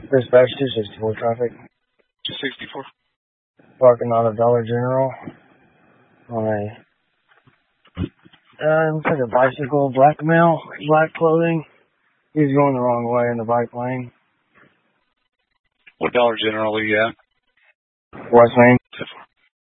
Dispatch 264 traffic. 264. Parking lot of Dollar General. On a, looks like a bicycle, black male, black clothing. He's going the wrong way in the bike lane. What Dollar General are you at? West Main.